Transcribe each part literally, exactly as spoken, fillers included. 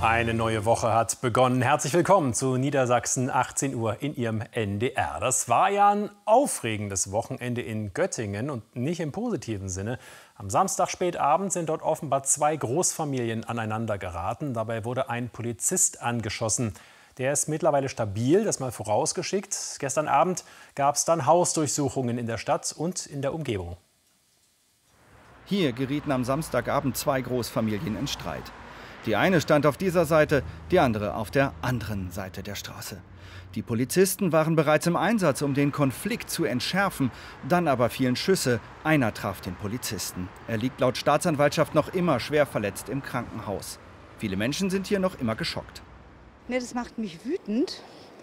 Eine neue Woche hat begonnen. Herzlich willkommen zu Niedersachsen achtzehn Uhr in Ihrem N D R. Das war ja ein aufregendes Wochenende in Göttingen und nicht im positiven Sinne. Am Samstag spät abends sind dort offenbar zwei Großfamilien aneinander geraten. Dabei wurde ein Polizist angeschossen. Der ist mittlerweile stabil, das mal vorausgeschickt. Gestern Abend gab es dann Hausdurchsuchungen in der Stadt und in der Umgebung. Hier gerieten am Samstagabend zwei Großfamilien in Streit. Die eine stand auf dieser Seite, die andere auf der anderen Seite der Straße. Die Polizisten waren bereits im Einsatz, um den Konflikt zu entschärfen. Dann aber fielen Schüsse. Einer traf den Polizisten. Er liegt laut Staatsanwaltschaft noch immer schwer verletzt im Krankenhaus. Viele Menschen sind hier noch immer geschockt. Nee, das macht mich wütend.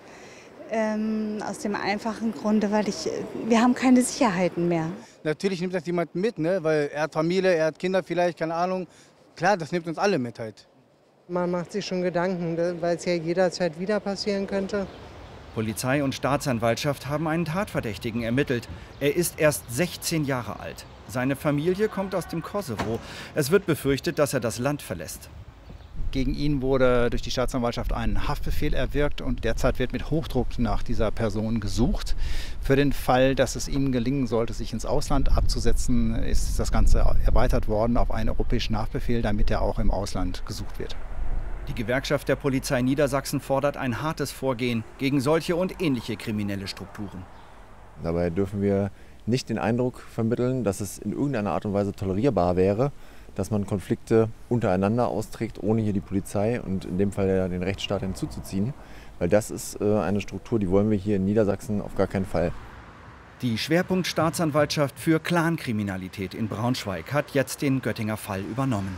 Ähm, aus dem einfachen Grunde, weil ich, wir haben keine Sicherheiten mehr. Natürlich nimmt das jemand mit, ne? Weil er hat Familie, er hat Kinder vielleicht, keine Ahnung. Klar, das nimmt uns alle mit halt. Man macht sich schon Gedanken, weil es ja jederzeit wieder passieren könnte. Polizei und Staatsanwaltschaft haben einen Tatverdächtigen ermittelt. Er ist erst sechzehn Jahre alt. Seine Familie kommt aus dem Kosovo. Es wird befürchtet, dass er das Land verlässt. Gegen ihn wurde durch die Staatsanwaltschaft ein Haftbefehl erwirkt und derzeit wird mit Hochdruck nach dieser Person gesucht. Für den Fall, dass es ihm gelingen sollte, sich ins Ausland abzusetzen, ist das Ganze erweitert worden auf einen europäischen Haftbefehl, damit er auch im Ausland gesucht wird. Die Gewerkschaft der Polizei Niedersachsen fordert ein hartes Vorgehen gegen solche und ähnliche kriminelle Strukturen. Dabei dürfen wir nicht den Eindruck vermitteln, dass es in irgendeiner Art und Weise tolerierbar wäre, dass man Konflikte untereinander austrägt, ohne hier die Polizei und in dem Fall den Rechtsstaat hinzuzuziehen. Weil das ist eine Struktur, die wollen wir hier in Niedersachsen auf gar keinen Fall. Die Schwerpunktstaatsanwaltschaft für Clankriminalität in Braunschweig hat jetzt den Göttinger Fall übernommen.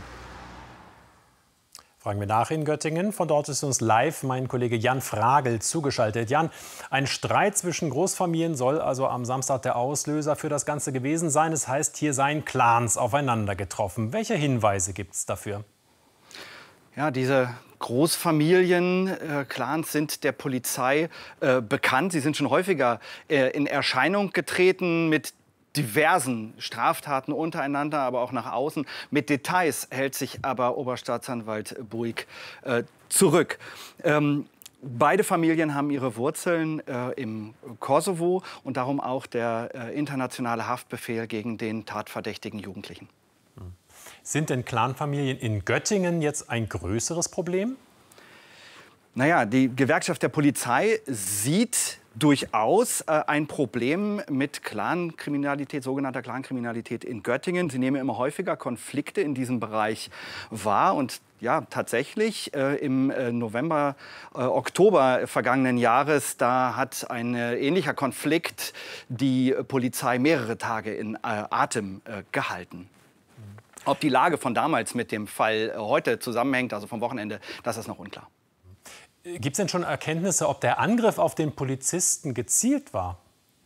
Fragen wir nach in Göttingen. Von dort ist uns live mein Kollege Jan Fragel zugeschaltet. Jan, ein Streit zwischen Großfamilien soll also am Samstag der Auslöser für das Ganze gewesen sein. Es heißt, hier seien Clans aufeinander getroffen. Welche Hinweise gibt es dafür? Ja, diese Großfamilien-Clans sind der Polizei äh, bekannt. Sie sind schon häufiger äh, in Erscheinung getreten mit diversen Straftaten untereinander, aber auch nach außen. Mit Details hält sich aber Oberstaatsanwalt Buik äh, zurück. Ähm, beide Familien haben ihre Wurzeln äh, im Kosovo und darum auch der äh, internationale Haftbefehl gegen den tatverdächtigen Jugendlichen. Sind denn Clanfamilien in Göttingen jetzt ein größeres Problem? Naja, die Gewerkschaft der Polizei sieht durchaus äh, ein Problem mit Clankriminalität, sogenannter Clankriminalität in Göttingen. Sie nehmen immer häufiger Konflikte in diesem Bereich wahr. Und ja, tatsächlich äh, im äh, November, äh, Oktober vergangenen Jahres, da hat ein äh, ähnlicher Konflikt die Polizei mehrere Tage in äh, Atem äh, gehalten. Ob die Lage von damals mit dem Fall äh, heute zusammenhängt, also vom Wochenende, das ist noch unklar. Gibt es denn schon Erkenntnisse, ob der Angriff auf den Polizisten gezielt war?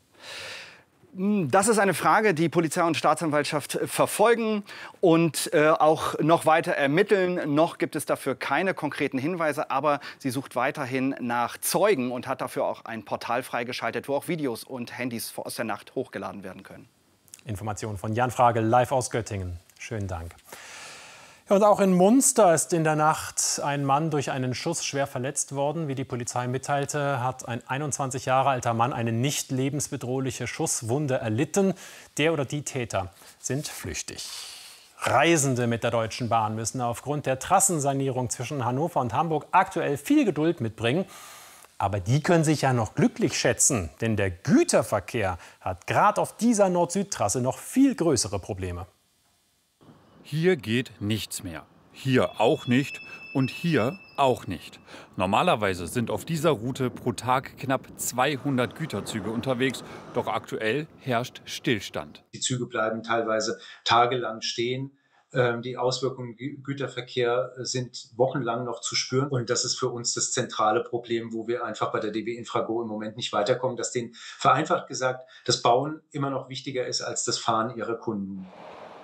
Das ist eine Frage, die Polizei und Staatsanwaltschaft verfolgen und äh, auch noch weiter ermitteln. Noch gibt es dafür keine konkreten Hinweise, aber sie sucht weiterhin nach Zeugen und hat dafür auch ein Portal freigeschaltet, wo auch Videos und Handys aus der Nacht hochgeladen werden können. Informationen von Jan Fragel, live aus Göttingen. Schönen Dank. Und auch in Munster ist in der Nacht ein Mann durch einen Schuss schwer verletzt worden. Wie die Polizei mitteilte, hat ein einundzwanzig Jahre alter Mann eine nicht lebensbedrohliche Schusswunde erlitten. Der oder die Täter sind flüchtig. Reisende mit der Deutschen Bahn müssen aufgrund der Trassensanierung zwischen Hannover und Hamburg aktuell viel Geduld mitbringen. Aber die können sich ja noch glücklich schätzen, denn der Güterverkehr hat gerade auf dieser Nord-Süd-Trasse noch viel größere Probleme. Hier geht nichts mehr. Hier auch nicht und hier auch nicht. Normalerweise sind auf dieser Route pro Tag knapp zweihundert Güterzüge unterwegs. Doch aktuell herrscht Stillstand. Die Züge bleiben teilweise tagelang stehen. Die Auswirkungen im Güterverkehr sind wochenlang noch zu spüren. Und das ist für uns das zentrale Problem, wo wir einfach bei der D B Infrago im Moment nicht weiterkommen. Dass denen vereinfacht gesagt das Bauen immer noch wichtiger ist als das Fahren ihrer Kunden.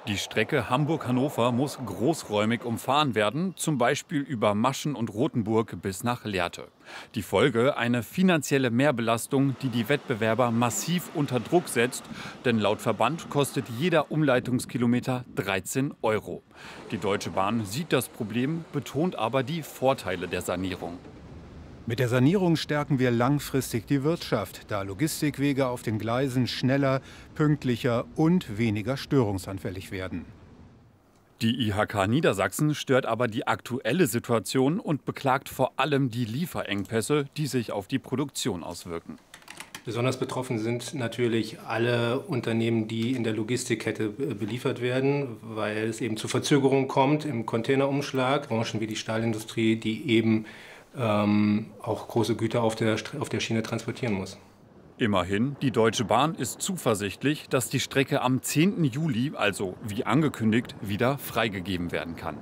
Die Strecke Hamburg-Hannover muss großräumig umfahren werden, zum Beispiel über Maschen und Rothenburg bis nach Lehrte. Die Folge: eine finanzielle Mehrbelastung, die die Wettbewerber massiv unter Druck setzt. Denn laut Verband kostet jeder Umleitungskilometer dreizehn Euro. Die Deutsche Bahn sieht das Problem, betont aber die Vorteile der Sanierung. Mit der Sanierung stärken wir langfristig die Wirtschaft, da Logistikwege auf den Gleisen schneller, pünktlicher und weniger störungsanfällig werden. Die I H K Niedersachsen stört aber die aktuelle Situation und beklagt vor allem die Lieferengpässe, die sich auf die Produktion auswirken. Besonders betroffen sind natürlich alle Unternehmen, die in der Logistikkette beliefert werden, weil es eben zu Verzögerungen kommt im Containerumschlag. Branchen wie die Stahlindustrie, die eben ähm, auch große Güter auf der, auf der Schiene transportieren muss. Immerhin, die Deutsche Bahn ist zuversichtlich, dass die Strecke am zehnten Juli, also wie angekündigt, wieder freigegeben werden kann.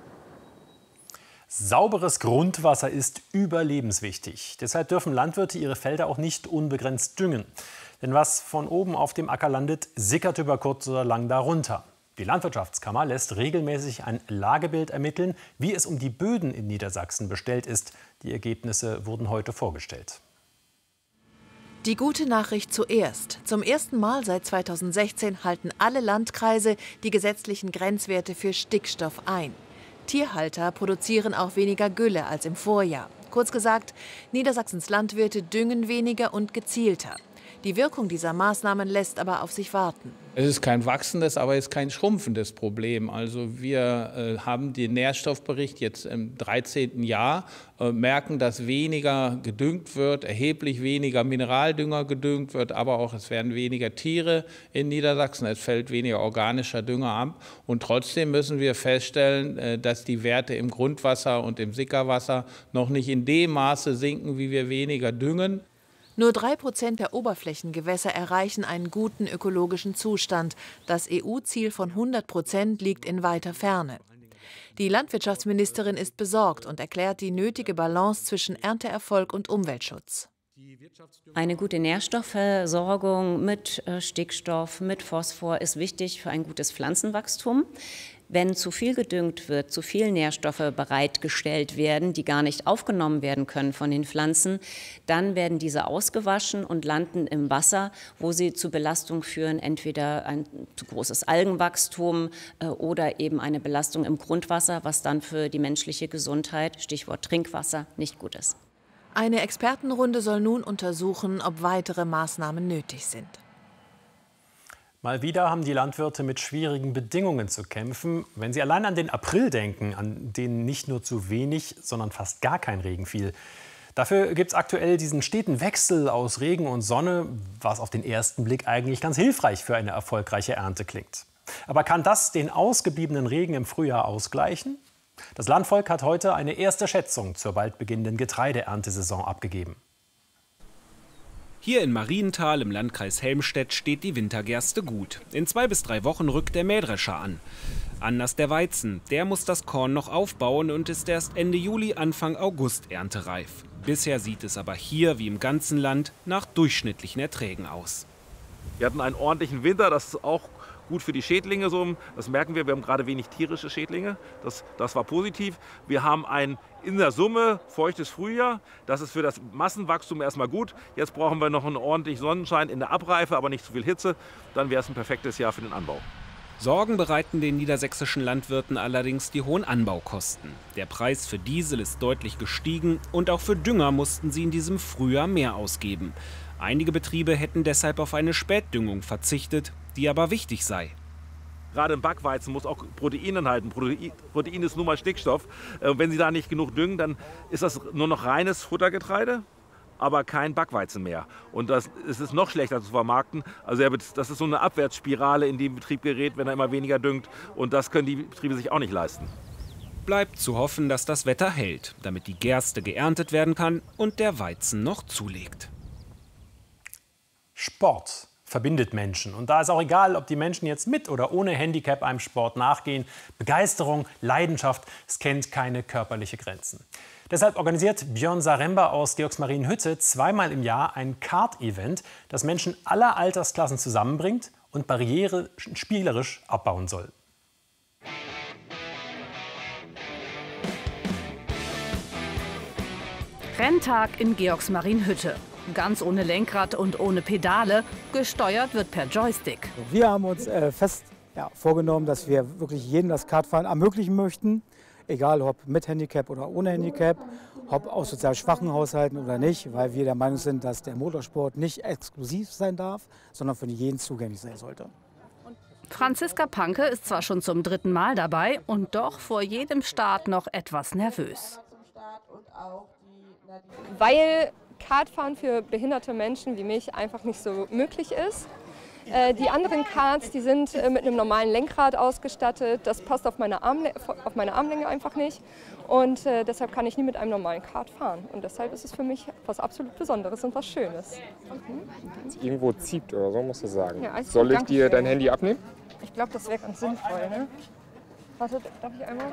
Sauberes Grundwasser ist überlebenswichtig. Deshalb dürfen Landwirte ihre Felder auch nicht unbegrenzt düngen. Denn was von oben auf dem Acker landet, sickert über kurz oder lang darunter. Die Landwirtschaftskammer lässt regelmäßig ein Lagebild ermitteln, wie es um die Böden in Niedersachsen bestellt ist. Die Ergebnisse wurden heute vorgestellt. Die gute Nachricht zuerst. Zum ersten Mal seit zweitausendsechzehn halten alle Landkreise die gesetzlichen Grenzwerte für Stickstoff ein. Tierhalter produzieren auch weniger Gülle als im Vorjahr. Kurz gesagt, Niedersachsens Landwirte düngen weniger und gezielter. Die Wirkung dieser Maßnahmen lässt aber auf sich warten. Es ist kein wachsendes, aber es ist kein schrumpfendes Problem. Also wir äh, haben den Nährstoffbericht jetzt im dreizehnten Jahr, äh, merken, dass weniger gedüngt wird, erheblich weniger Mineraldünger gedüngt wird, aber auch es werden weniger Tiere in Niedersachsen, es fällt weniger organischer Dünger ab. Und trotzdem müssen wir feststellen, äh, dass die Werte im Grundwasser und im Sickerwasser noch nicht in dem Maße sinken, wie wir weniger düngen. Nur drei Prozent der Oberflächengewässer erreichen einen guten ökologischen Zustand. Das E U-Ziel von hundert Prozent liegt in weiter Ferne. Die Landwirtschaftsministerin ist besorgt und erklärt die nötige Balance zwischen Ernteerfolg und Umweltschutz. Eine gute Nährstoffversorgung mit Stickstoff, mit Phosphor ist wichtig für ein gutes Pflanzenwachstum. Wenn zu viel gedüngt wird, zu viel Nährstoffe bereitgestellt werden, die gar nicht aufgenommen werden können von den Pflanzen, dann werden diese ausgewaschen und landen im Wasser, wo sie zu Belastung führen, entweder ein zu großes Algenwachstum äh, oder eben eine Belastung im Grundwasser, was dann für die menschliche Gesundheit, Stichwort Trinkwasser, nicht gut ist. Eine Expertenrunde soll nun untersuchen, ob weitere Maßnahmen nötig sind. Mal wieder haben die Landwirte mit schwierigen Bedingungen zu kämpfen. Wenn Sie allein an den April denken, an den nicht nur zu wenig, sondern fast gar kein Regen fiel. Dafür gibt es aktuell diesen steten Wechsel aus Regen und Sonne, was auf den ersten Blick eigentlich ganz hilfreich für eine erfolgreiche Ernte klingt. Aber kann das den ausgebliebenen Regen im Frühjahr ausgleichen? Das Landvolk hat heute eine erste Schätzung zur bald beginnenden Getreideerntesaison abgegeben. Hier in Marienthal im Landkreis Helmstedt steht die Wintergerste gut. In zwei bis drei Wochen rückt der Mähdrescher an. Anders der Weizen. Der muss das Korn noch aufbauen und ist erst Ende Juli, Anfang August erntereif. Bisher sieht es aber hier wie im ganzen Land nach durchschnittlichen Erträgen aus. Wir hatten einen ordentlichen Winter, das ist auch gut für die Schädlinge. So, das merken wir, wir haben gerade wenig tierische Schädlinge. Das, das war positiv. Wir haben ein in der Summe feuchtes Frühjahr. Das ist für das Massenwachstum erstmal gut. Jetzt brauchen wir noch einen ordentlichen Sonnenschein in der Abreife, aber nicht zu viel Hitze. Dann wäre es ein perfektes Jahr für den Anbau. Sorgen bereiten den niedersächsischen Landwirten allerdings die hohen Anbaukosten. Der Preis für Diesel ist deutlich gestiegen und auch für Dünger mussten sie in diesem Frühjahr mehr ausgeben. Einige Betriebe hätten deshalb auf eine Spätdüngung verzichtet, die aber wichtig sei. Gerade im Backweizen muss auch Protein enthalten. Protein, Protein ist nun mal Stickstoff. Wenn Sie da nicht genug düngen, dann ist das nur noch reines Futtergetreide, aber kein Backweizen mehr. Und das es ist noch schlechter zu vermarkten. Also das ist so eine Abwärtsspirale, in die ein Betrieb gerät, wenn er immer weniger düngt. Und das können die Betriebe sich auch nicht leisten. Bleibt zu hoffen, dass das Wetter hält, damit die Gerste geerntet werden kann und der Weizen noch zulegt. Sport verbindet Menschen. Und da ist auch egal, ob die Menschen jetzt mit oder ohne Handicap einem Sport nachgehen. Begeisterung, Leidenschaft, es kennt keine körperliche Grenzen. Deshalb organisiert Björn Saremba aus Georgsmarienhütte zweimal im Jahr ein Kart-Event, das Menschen aller Altersklassen zusammenbringt und Barriere spielerisch abbauen soll. Renntag in Georgsmarienhütte. Ganz ohne Lenkrad und ohne Pedale. Gesteuert wird per Joystick. Wir haben uns äh, fest ja, vorgenommen, dass wir wirklich jedem das Kartfahren ermöglichen möchten. Egal ob mit Handicap oder ohne Handicap, ob aus sozial schwachen Haushalten oder nicht, weil wir der Meinung sind, dass der Motorsport nicht exklusiv sein darf, sondern für jeden zugänglich sein sollte. Franziska Panke ist zwar schon zum dritten Mal dabei und doch vor jedem Start noch etwas nervös. Weil Kartfahren für behinderte Menschen wie mich einfach nicht so möglich ist. Äh, die anderen Karts, die sind äh, mit einem normalen Lenkrad ausgestattet. Das passt auf meine, Armle auf meine Armlänge einfach nicht. Und äh, deshalb kann ich nie mit einem normalen Kart fahren. Und deshalb ist es für mich was absolut Besonderes und was Schönes. Mhm. Irgendwo zieht oder so, musst du sagen. Ja, also Soll ich dir dein Handy abnehmen? Ich glaube, das wäre ganz sinnvoll. Ne? Warte, darf ich einmal?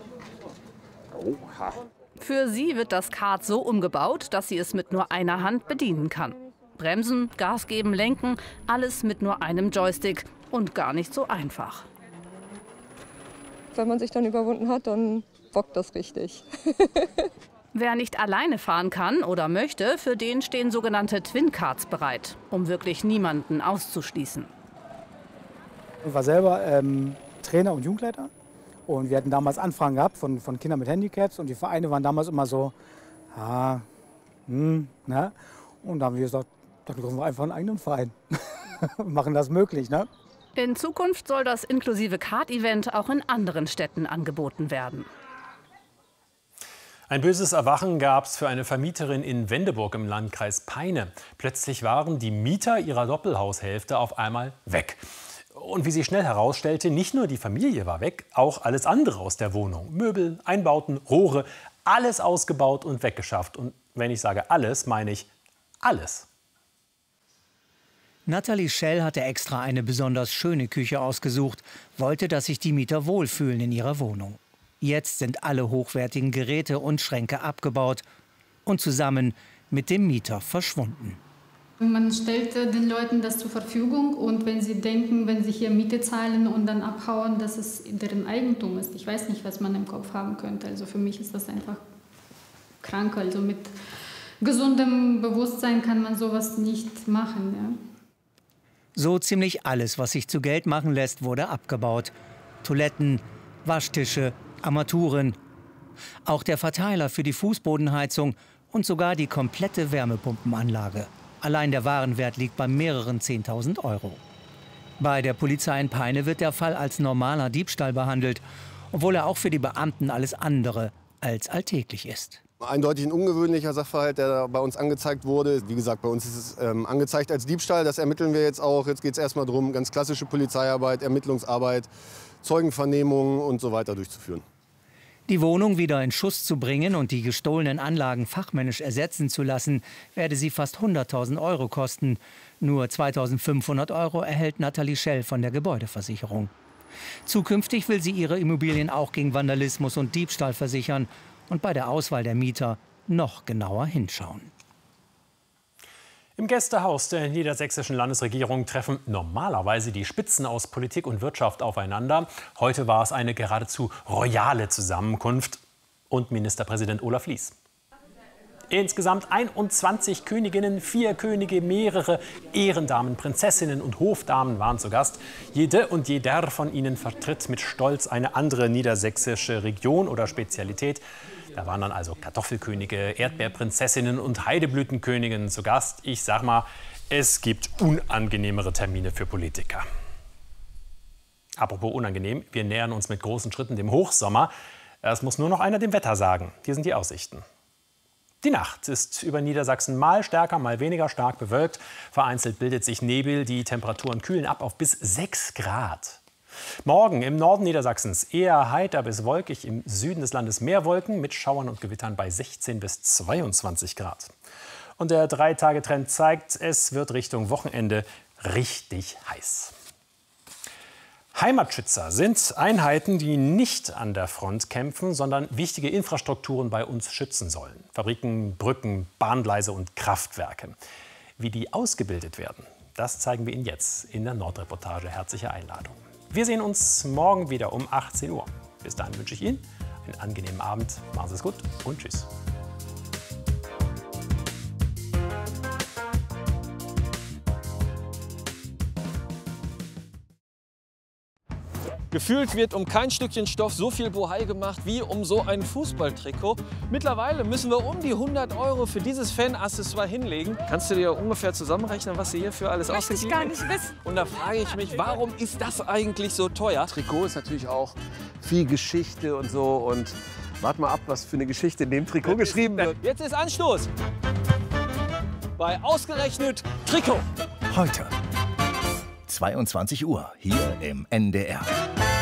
Oha. Für sie wird das Kart so umgebaut, dass sie es mit nur einer Hand bedienen kann. Bremsen, Gas geben, lenken, alles mit nur einem Joystick und gar nicht so einfach. Wenn man sich dann überwunden hat, dann bockt das richtig. Wer nicht alleine fahren kann oder möchte, für den stehen sogenannte Twin-Karts bereit, um wirklich niemanden auszuschließen. Ich war selber ähm, Trainer und Jugendleiter. Und wir hatten damals Anfragen gehabt von, von Kindern mit Handicaps und die Vereine waren damals immer so, ah, hm, ne? Und da haben wir gesagt, dann gründen wir einfach einen eigenen Verein und machen das möglich. Ne? In Zukunft soll das inklusive Kart-Event auch in anderen Städten angeboten werden. Ein böses Erwachen gab es für eine Vermieterin in Wendeburg im Landkreis Peine. Plötzlich waren die Mieter ihrer Doppelhaushälfte auf einmal weg. Und wie sich schnell herausstellte, nicht nur die Familie war weg, auch alles andere aus der Wohnung. Möbel, Einbauten, Rohre, alles ausgebaut und weggeschafft. Und wenn ich sage alles, meine ich alles. Nathalie Schell hatte extra eine besonders schöne Küche ausgesucht, wollte, dass sich die Mieter wohlfühlen in ihrer Wohnung. Jetzt sind alle hochwertigen Geräte und Schränke abgebaut und zusammen mit dem Mieter verschwunden. Man stellt den Leuten das zur Verfügung und wenn sie denken, wenn sie hier Miete zahlen und dann abhauen, dass es deren Eigentum ist. Ich weiß nicht, was man im Kopf haben könnte. Also für mich ist das einfach krank. Also mit gesundem Bewusstsein kann man sowas nicht machen. Ja. So ziemlich alles, was sich zu Geld machen lässt, wurde abgebaut. Toiletten, Waschtische, Armaturen. Auch der Verteiler für die Fußbodenheizung und sogar die komplette Wärmepumpenanlage. Allein der Warenwert liegt bei mehreren zehntausend Euro. Bei der Polizei in Peine wird der Fall als normaler Diebstahl behandelt, obwohl er auch für die Beamten alles andere als alltäglich ist. Eindeutig ein ungewöhnlicher Sachverhalt, der bei uns angezeigt wurde. Wie gesagt, bei uns ist es ähm, angezeigt als Diebstahl. Das ermitteln wir jetzt auch. Jetzt geht es erstmal darum, ganz klassische Polizeiarbeit, Ermittlungsarbeit, Zeugenvernehmungen und so weiter durchzuführen. Die Wohnung wieder in Schuss zu bringen und die gestohlenen Anlagen fachmännisch ersetzen zu lassen, werde sie fast hunderttausend Euro kosten. Nur zweitausendfünfhundert Euro erhält Nathalie Schell von der Gebäudeversicherung. Zukünftig will sie ihre Immobilien auch gegen Vandalismus und Diebstahl versichern und bei der Auswahl der Mieter noch genauer hinschauen. Im Gästehaus der niedersächsischen Landesregierung treffen normalerweise die Spitzen aus Politik und Wirtschaft aufeinander. Heute war es eine geradezu royale Zusammenkunft und Ministerpräsident Olaf Lies. Insgesamt einundzwanzig Königinnen, vier Könige, mehrere Ehrendamen, Prinzessinnen und Hofdamen waren zu Gast. Jede und jeder von ihnen vertritt mit Stolz eine andere niedersächsische Region oder Spezialität. Da waren dann also Kartoffelkönige, Erdbeerprinzessinnen und Heideblütenköniginnen zu Gast. Ich sag mal, es gibt unangenehmere Termine für Politiker. Apropos unangenehm, wir nähern uns mit großen Schritten dem Hochsommer. Es muss nur noch einer dem Wetter sagen. Hier sind die Aussichten. Die Nacht ist über Niedersachsen mal stärker, mal weniger stark bewölkt. Vereinzelt bildet sich Nebel, die Temperaturen kühlen ab auf bis sechs Grad. Morgen im Norden Niedersachsens eher heiter bis wolkig, im Süden des Landes mehr Wolken mit Schauern und Gewittern bei sechzehn bis zweiundzwanzig Grad. Und der Drei-Tage-Trend zeigt, es wird Richtung Wochenende richtig heiß. Heimatschützer sind Einheiten, die nicht an der Front kämpfen, sondern wichtige Infrastrukturen bei uns schützen sollen. Fabriken, Brücken, Bahngleise und Kraftwerke. Wie die ausgebildet werden, Das zeigen wir Ihnen jetzt in der Nordreportage. Herzliche Einladung. Wir sehen uns morgen wieder um achtzehn Uhr. Bis dahin wünsche ich Ihnen einen angenehmen Abend. Machen Sie es gut und tschüss. Gefühlt wird um kein Stückchen Stoff so viel Bohai gemacht wie um so ein Fußballtrikot. Mittlerweile müssen wir um die hundert Euro für dieses Fan-Accessoire hinlegen. Kannst du dir ungefähr zusammenrechnen, was sie hierfür alles ausgegeben haben? Möchte ich gar nicht wissen. Und da frage ich mich, warum ist das eigentlich so teuer? Trikot ist natürlich auch viel Geschichte und so. Und wart mal ab, was für eine Geschichte in dem Trikot geschrieben wird. Jetzt ist Anstoß bei Ausgerechnet Trikot. Heute zweiundzwanzig Uhr hier im N D R.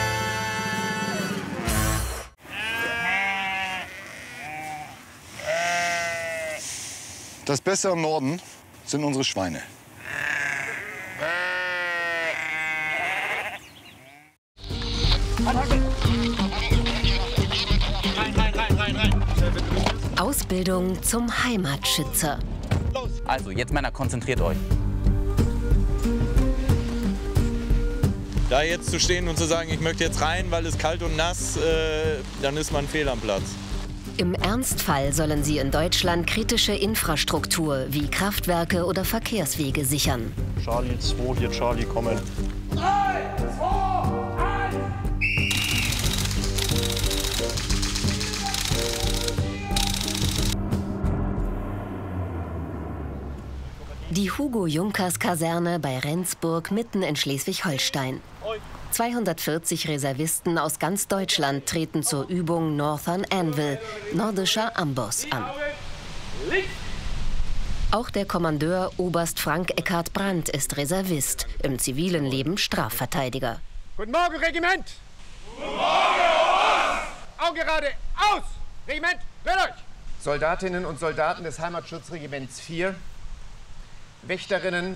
Das Beste am Norden sind unsere Schweine. Ausbildung zum Heimatschützer. Also, jetzt Männer, konzentriert euch. Da jetzt zu stehen und zu sagen, ich möchte jetzt rein, weil es kalt und nass, äh, dann ist man fehl am Platz. Im Ernstfall sollen sie in Deutschland kritische Infrastruktur wie Kraftwerke oder Verkehrswege sichern. Charlie zwei, hier Charlie, kommen. drei, zwei, eins! Die Hugo-Junkers-Kaserne bei Rendsburg mitten in Schleswig-Holstein. zweihundertvierzig Reservisten aus ganz Deutschland treten zur Übung Northern Anvil, nordischer Amboss, an. Auch der Kommandeur Oberst Frank Eckhard Brandt ist Reservist, im zivilen Leben Strafverteidiger. Guten Morgen, Regiment! Guten Morgen! Augen gerade, aus! Regiment, dreht euch! Soldatinnen und Soldaten des Heimatschutzregiments vier, Wächterinnen